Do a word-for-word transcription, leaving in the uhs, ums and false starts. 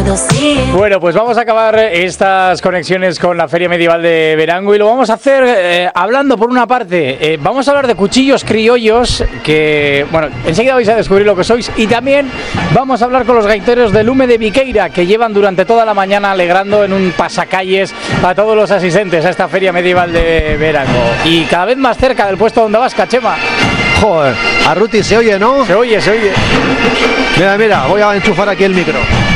Bueno, pues vamos a acabar estas conexiones con la Feria Medieval de Verango y lo vamos a hacer eh, hablando por una parte, eh, vamos a hablar de cuchillos criollos que, bueno, enseguida vais a descubrir lo que sois y también vamos a hablar con los gaiteros del Lume de Viqueira que llevan durante toda la mañana alegrando en un pasacalles a todos los asistentes a esta Feria Medieval de Verango y cada vez más cerca del puesto donde vas, Cachema. Joder, a Ruti se oye, ¿no? Se oye, se oye. Mira, mira, voy a enchufar aquí el micro.